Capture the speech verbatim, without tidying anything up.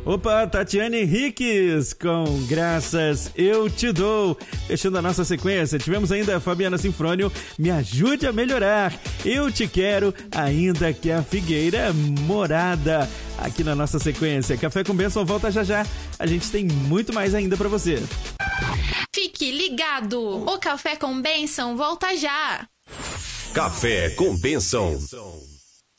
Opa, Tatiane Henriques, com Graças Eu Te Dou. Fechando a nossa sequência, tivemos ainda a Fabiana Sinfrônio, Me Ajude a Melhorar. Eu Te Quero, ainda que a Figueira Morada. Aqui na nossa sequência, Café com Bênção volta já já. A gente tem muito mais ainda pra você. Fique ligado, o Café com Bênção volta já. Café com Bênção.